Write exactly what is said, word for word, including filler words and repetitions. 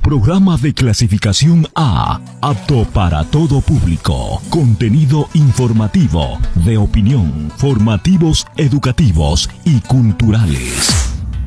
Programa de clasificación A, apto para todo público. Contenido informativo, de opinión, formativos, educativos y culturales.